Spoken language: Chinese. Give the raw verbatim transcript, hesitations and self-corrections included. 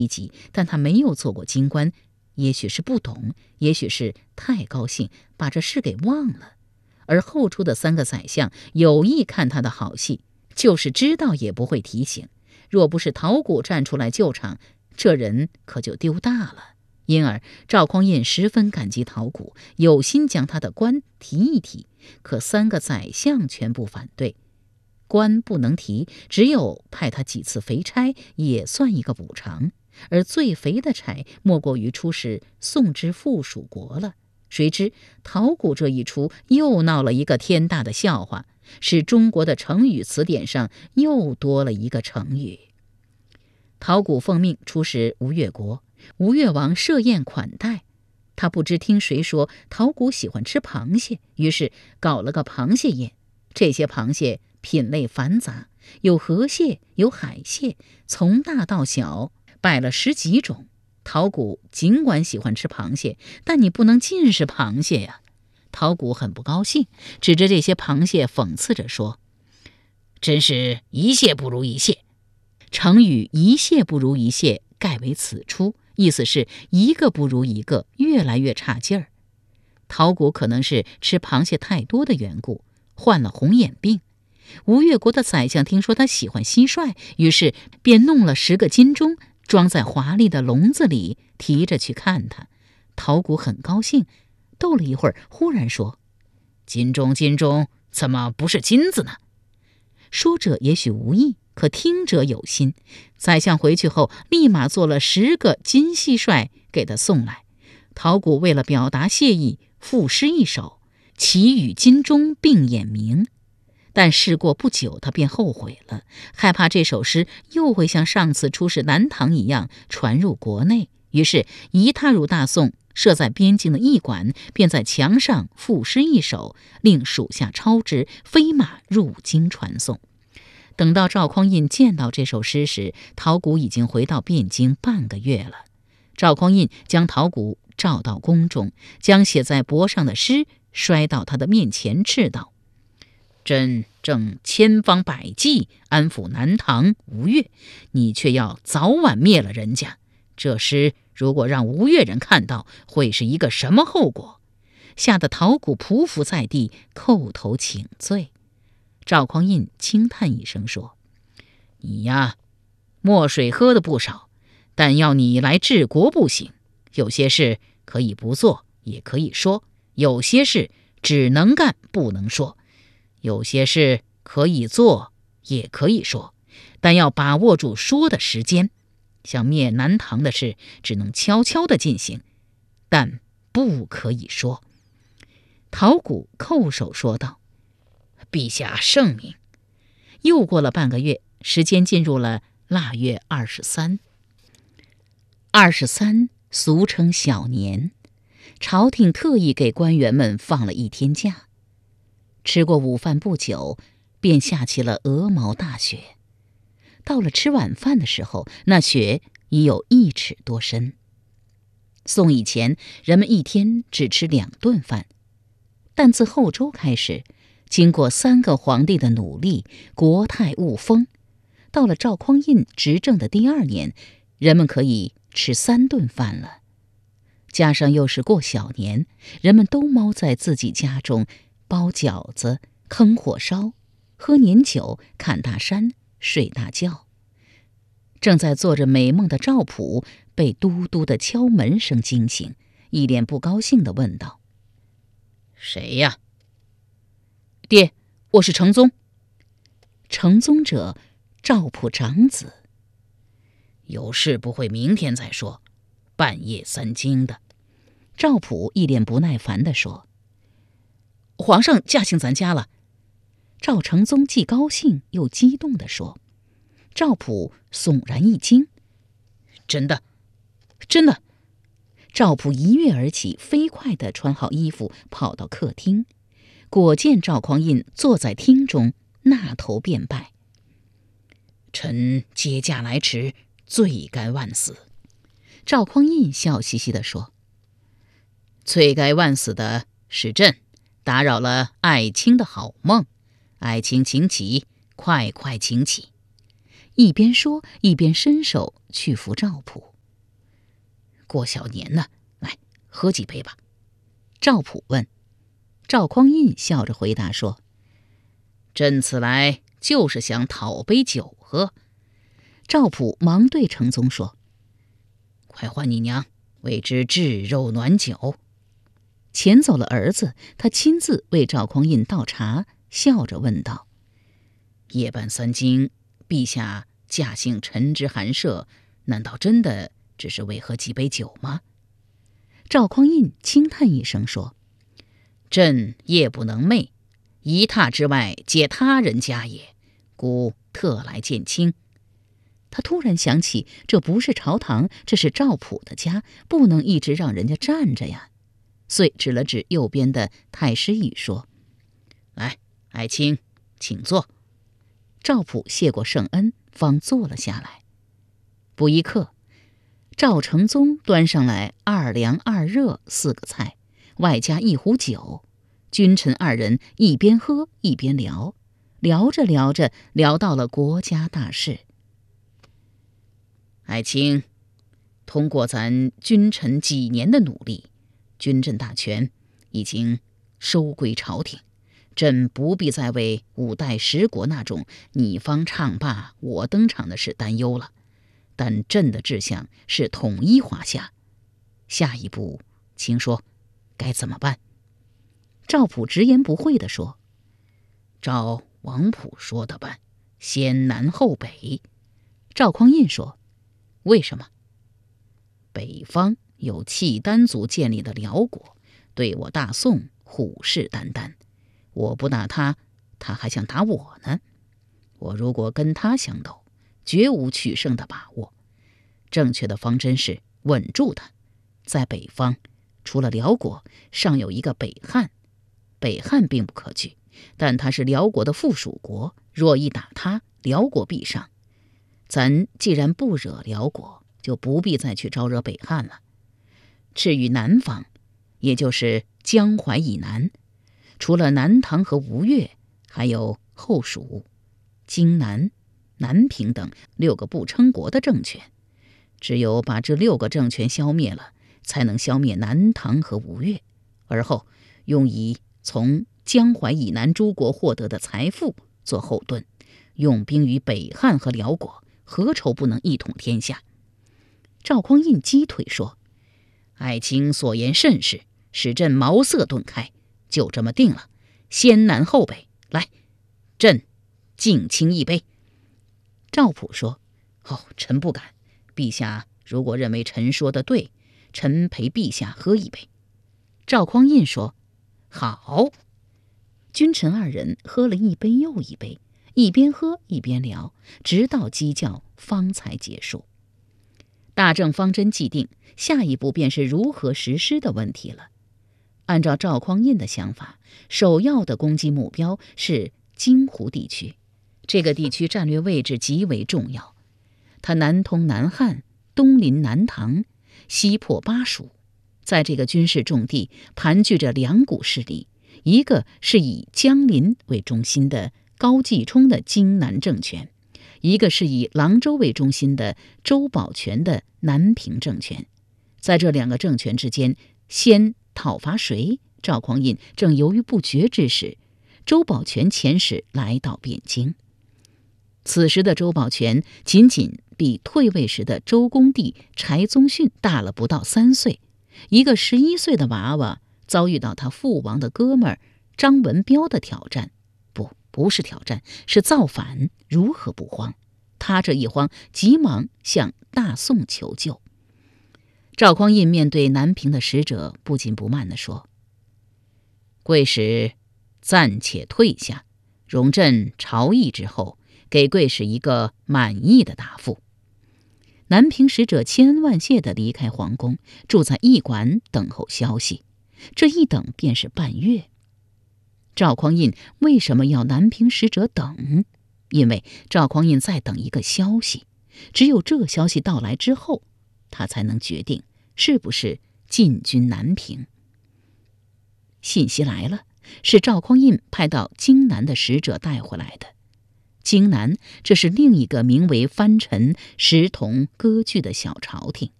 但他没有做过京官，也许是不懂，也许是太高兴，把这事给忘了。而后出的三个宰相有意看他的好戏，就是知道也不会提醒。若不是陶谷站出来救场，这人可就丢大了。因而赵匡胤十分感激陶谷，有心将他的官提一提，可三个宰相全部反对。官不能提，只有派他几次肥差，也算一个补偿。而最肥的差莫过于出使宋之附属国了。谁知陶谷这一出又闹了一个天大的笑话，使中国的成语词典上又多了一个成语。陶谷奉命出使吴越国，吴越王设宴款待他，不知听谁说陶谷喜欢吃螃蟹，于是搞了个螃蟹宴。这些螃蟹品类繁杂，有河蟹，有海蟹，从大到小摆了十几种。陶谷尽管喜欢吃螃蟹，但你不能尽是螃蟹呀。陶谷很不高兴，指着这些螃蟹讽刺着说：“真是一蟹不如一蟹。”成语一蟹不如一蟹盖为此出，意思是一个不如一个，越来越差劲儿。陶谷可能是吃螃蟹太多的缘故，患了红眼病。吴越国的宰相听说他喜欢蟋蟀，于是便弄了十个金钟，装在华丽的笼子里，提着去看他。陶谷很高兴，斗了一会儿，忽然说：“金钟金钟，怎么不是金子呢？”说者也许无意，可听者有心。宰相回去后，立马做了十个金蟋蟀给他送来。陶谷为了表达谢意，赋诗一首，其与金钟并眼明。但事过不久，他便后悔了，害怕这首诗又会像上次出使南唐一样传入国内，于是一踏入大宋，设在边境的驿馆便在墙上赋诗一首，令属下抄之，飞马入京传颂。等到赵匡胤见到这首诗时，陶谷已经回到汴京半个月了。赵匡胤将陶谷召到宫中，将写在帛上的诗摔到他的面前，斥道：“朕正千方百计安抚南唐吴越，你却要早晚灭了人家。这诗如果让吴越人看到，会是一个什么后果？”吓得陶谷匍匐在地，叩头请罪。赵匡胤轻叹一声说：“你呀，墨水喝的不少，但要你来治国不行。有些事可以不做，也可以说；有些事只能干不能说；有些事可以做，也可以说，但要把握住说的时间。像灭南唐的事，只能悄悄地进行，但不可以说。”陶谷叩首说道：“陛下圣明。”又过了半个月，时间进入了腊月二十三。二十三俗称小年，朝廷特意给官员们放了一天假。吃过午饭不久，便下起了鹅毛大雪。到了吃晚饭的时候，那雪已有一尺多深。宋以前，人们一天只吃两顿饭，但自后周开始，经过三个皇帝的努力，国泰物丰。到了赵匡胤执政的第二年，人们可以吃三顿饭了。加上又是过小年，人们都猫在自己家中，包饺子、坑火烧、喝年酒、看大山、睡大觉。正在做着美梦的赵普被嘟嘟的敲门声惊醒，一脸不高兴地问道：“谁呀？”“爹，我是程宗。”程宗者，赵普长子。有事不会明天再说，半夜三更的。赵普一脸不耐烦地说：“皇上驾幸咱家了。”赵承宗既高兴又激动地说。赵普悚然一惊：“真的？真的？”赵普一跃而起，飞快地穿好衣服，跑到客厅，果见赵匡胤坐在厅中，纳头便拜：“臣接驾来迟，罪该万死。”赵匡胤笑嘻嘻地说：“罪该万死的是朕，打扰了爱卿的好梦。爱卿请起，快快请起。”一边说，一边伸手去扶赵普。 过小年呢，来喝几杯吧。赵普问。赵匡胤笑着回答说：朕此来就是想讨杯酒喝。赵普忙对程宗说：快唤你娘，为之炙肉暖酒。遣走了儿子，他亲自为赵匡胤倒茶，笑着问道：夜半三更，陛下驾幸臣之寒舍，难道真的只是为喝几杯酒吗？赵匡胤轻叹一声说：朕夜不能寐，一榻之外皆他人家也，故特来见卿。他突然想起，这不是朝堂，这是赵普的家，不能一直让人家站着呀，遂指了指右边的太师椅说：来，爱卿请坐。赵普谢过圣恩，方坐了下来。不一刻，赵承宗端上来二凉二热四个菜，外加一壶酒。君臣二人一边喝一边聊，聊着聊着聊到了国家大事。爱卿，通过咱君臣几年的努力，军政大权已经收归朝廷，朕不必再为五代十国那种你方唱罢我登场的事担忧了。但朕的志向是统一华夏，下一步请说该怎么办？赵普直言不讳地说：照王普说的办，先南后北。赵匡胤说：为什么？北方有契丹族建立的辽国，对我大宋虎视眈眈，我不打他，他还想打我呢。我如果跟他相斗，绝无取胜的把握。正确的方针是稳住他。在北方，除了辽国，尚有一个北汉。北汉并不可惧，但他是辽国的附属国，若一打他，辽国必上。咱既然不惹辽国，就不必再去招惹北汉了。至于南方，也就是江淮以南，除了南唐和吴越，还有后蜀、荆南、南平等六个不称国的政权。只有把这六个政权消灭了，才能消灭南唐和吴越，而后用以从江淮以南诸国获得的财富做后盾，用兵于北汉和辽国，何愁不能一统天下？赵匡胤击腿说：爱卿所言甚是，使朕茅塞顿开，就这么定了，先南后北。来，朕敬卿一杯。赵普说：哦，臣不敢，陛下如果认为臣说的对，臣陪陛下喝一杯。赵匡胤说：好。君臣二人喝了一杯又一杯，一边喝一边聊，直到鸡叫方才结束。大政方针既定，下一步便是如何实施的问题了。按照赵匡胤的想法，首要的攻击目标是京湖地区，这个地区战略位置极为重要，它南通南汉，东临南唐，西破巴蜀。在这个军事重地盘踞着两股势力，一个是以江陵为中心的高继冲的荆南政权，一个是以郎州为中心的周保全的南平政权。在这两个政权之间，先讨伐谁？赵匡胤正犹豫不决之时，周保全遣使来到汴京。此时的周保全仅仅比退位时的周公帝柴宗训大了不到三岁，一个十一岁的娃娃遭遇到他父王的哥们儿张文彪的挑战，不，不是挑战，是造反，如何不慌？他这一慌，急忙向大宋求救。赵匡胤面对南平的使者，不紧不慢地说：贵使暂且退下，容朕朝议之后，给贵使一个满意的答复。南平使者千恩万谢地离开皇宫，住在驿馆等候消息。这一等便是半月。赵匡胤为什么要南平使者等？因为赵匡胤在等一个消息，只有这消息到来之后，他才能决定是不是进军南平。信息来了，是赵匡胤派到荆南的使者带回来的。荆南，这是另一个名为藩臣石同割据的小朝廷。